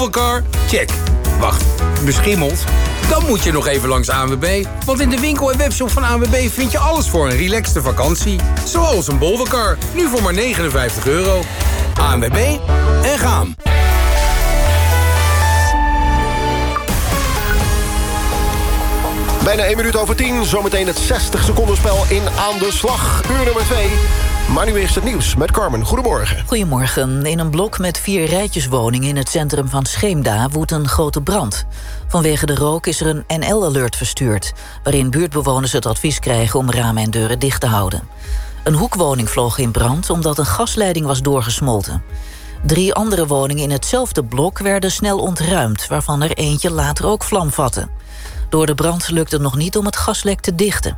Car? Check. Wacht, beschimmeld? Dan moet je nog even langs ANWB. Want in de winkel en webshop van ANWB vind je alles voor een relaxte vakantie. Zoals een Volvo-car, nu voor maar €59. ANWB en gaan. Bijna 1 minuut over 10, zometeen het 60-secondenspel in Aan de Slag. Uur nummer 2. Maar nu eerst het nieuws met Carmen. Goedemorgen. Goedemorgen. In een blok met 4 rijtjeswoningen in het centrum van Scheemda woedt een grote brand. Vanwege de rook is er een NL-alert verstuurd, waarin buurtbewoners het advies krijgen om ramen en deuren dicht te houden. Een hoekwoning vloog in brand omdat een gasleiding was doorgesmolten. 3 andere woningen in hetzelfde blok werden snel ontruimd, waarvan er eentje later ook vlam vatte. Door de brand lukt het nog niet om het gaslek te dichten.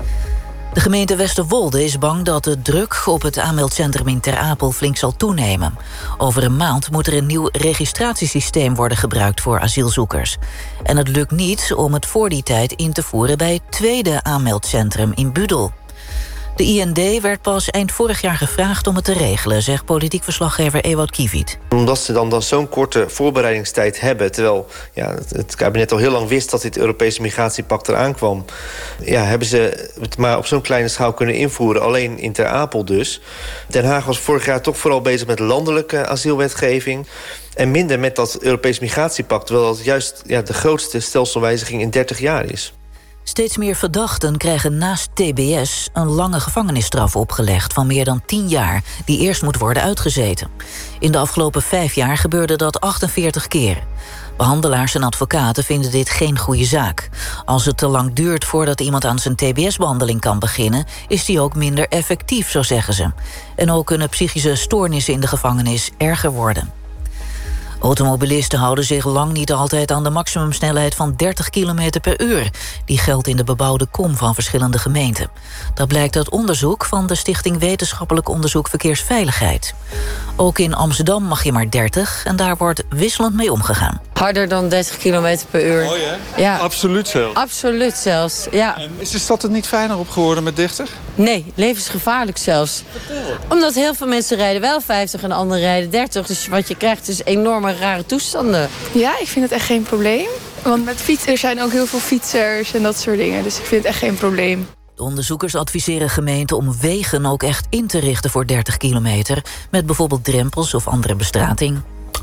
De gemeente Westerwolde is bang dat de druk op het aanmeldcentrum in Ter Apel flink zal toenemen. Over een maand moet er een nieuw registratiesysteem worden gebruikt voor asielzoekers. En het lukt niet om het voor die tijd in te voeren bij het tweede aanmeldcentrum in Budel. De IND werd pas eind vorig jaar gevraagd om het te regelen, zegt politiek verslaggever Ewout Kiewiet. Omdat ze dan zo'n korte voorbereidingstijd hebben, terwijl het kabinet al heel lang wist dat dit Europese migratiepact eraan kwam, hebben ze het maar op zo'n kleine schaal kunnen invoeren, alleen in Ter Apel dus. Den Haag was vorig jaar toch vooral bezig met landelijke asielwetgeving en minder met dat Europese migratiepact, terwijl dat juist de grootste stelselwijziging in 30 jaar is. Steeds meer verdachten krijgen naast TBS een lange gevangenisstraf opgelegd van meer dan 10 jaar, die eerst moet worden uitgezeten. In de afgelopen 5 jaar gebeurde dat 48 keer. Behandelaars en advocaten vinden dit geen goede zaak. Als het te lang duurt voordat iemand aan zijn TBS-behandeling kan beginnen, is die ook minder effectief, zo zeggen ze. En ook kunnen psychische stoornissen in de gevangenis erger worden. Automobilisten houden zich lang niet altijd aan de maximumsnelheid van 30 km per uur. Die geldt in de bebouwde kom van verschillende gemeenten. Dat blijkt uit onderzoek van de Stichting Wetenschappelijk Onderzoek Verkeersveiligheid. Ook in Amsterdam mag je maar 30 en daar wordt wisselend mee omgegaan. Harder dan 30 km per uur. Mooi, hè? Ja. Absoluut zelfs. Absoluut zelfs, ja. En is de stad er niet fijner op geworden met 30? Nee, levensgevaarlijk zelfs. Vertel. Omdat heel veel mensen rijden wel 50 en anderen rijden 30. Dus wat je krijgt is enorme rare toestanden. Ja, ik vind het echt geen probleem. Want met fietsers zijn ook heel veel fietsers en dat soort dingen. Dus ik vind het echt geen probleem. De onderzoekers adviseren gemeenten om wegen ook echt in te richten voor 30 kilometer, met bijvoorbeeld drempels of andere bestrating.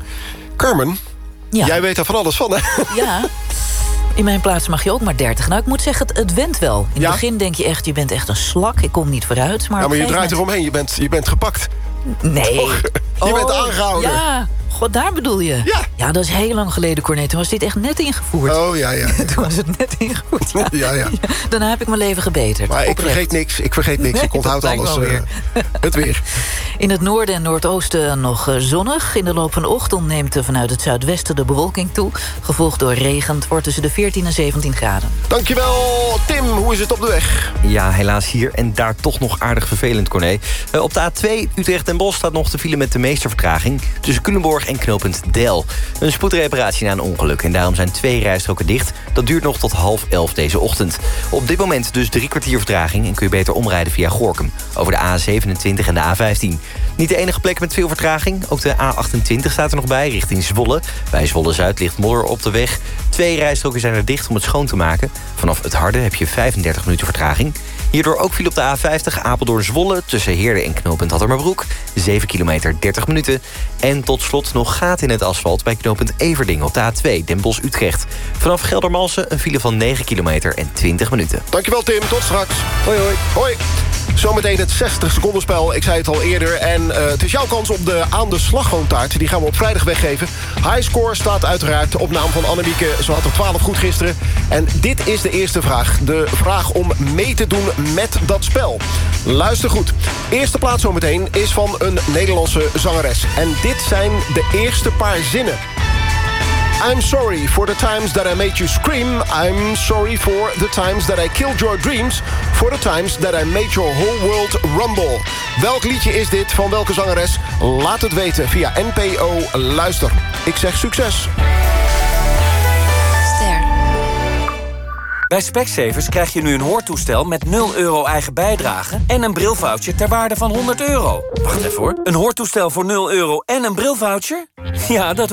Carmen, Ja. jij weet daar van alles van, hè? Ja, in mijn plaats mag je ook maar 30. Nou, ik moet zeggen, het went wel. In het begin denk je echt, je bent echt een slak, ik kom niet vooruit. Maar, Maar je draait eromheen, je bent gepakt. Nee. Toch? Je bent aangehouden. Ja, god, daar bedoel je. Ja, dat is heel lang geleden, Corné. Toen was dit echt net ingevoerd. Oh, ja. Toen was het net ingevoerd, ja. Ja. Daarna heb ik mijn leven gebeterd. Maar ik Oprecht. vergeet niks. Ik onthoud dat lijkt alles. wel weer. Het weer. In het noorden en noordoosten nog zonnig. In de loop van de ochtend neemt vanuit het zuidwesten de bewolking toe. Gevolgd door regen. Het wordt tussen de 14 en 17 graden. Dankjewel, Tim. Hoe is het op de weg? Ja, helaas hier en daar toch nog aardig vervelend, Corné. Op de A2 Utrecht en Bosch staat nog de file met de meeste vertraging tussen Culemborg en knooppunt Del. Een spoedreparatie na een ongeluk en daarom zijn 2 rijstroken dicht. Dat duurt nog tot 10:30 deze ochtend. Op dit moment dus 3 kwartier vertraging en kun je beter omrijden via Gorinchem over de A27 en de A15. Niet de enige plek met veel vertraging. Ook de A28 staat er nog bij, richting Zwolle. Bij Zwolle-Zuid ligt modder op de weg. 2 rijstroken zijn er dicht om het schoon te maken. Vanaf het Harde heb je 35 minuten vertraging. Hierdoor ook viel op de A50 Apeldoorn-Zwolle tussen Heerde en knooppunt Hattermerbroek. 7 kilometer, 30 minuten. En tot slot nog gaten in het asfalt bij knooppunt Everding op de A2 Den Bosch-Utrecht. Vanaf Geldermalsen een file van 9 kilometer en 20 minuten. Dankjewel, Tim. Tot straks. Hoi, hoi. Hoi. Zometeen het 60-secondenspel. Ik zei het al eerder. En het is jouw kans op de Aan de Slagroomtaart. Die gaan we op vrijdag weggeven. Highscore staat uiteraard op naam van Annemieke. Ze had er 12 goed gisteren. En dit is de eerste vraag. De vraag om mee te doen met dat spel. Luister goed. Eerste plaats zometeen is van een Nederlandse zangeres. En dit zijn de eerste paar zinnen. I'm sorry for the times that I made you scream. I'm sorry for the times that I killed your dreams. For the times that I made your whole world rumble. Welk liedje is dit? Van welke zangeres? Laat het weten via NPO Luister. Ik zeg succes. Bij Specsavers krijg je nu een hoortoestel met 0 euro eigen bijdrage en een brilvoucher ter waarde van €100. Wacht even hoor. Een hoortoestel voor 0 euro en een brilvoucher? Ja, dat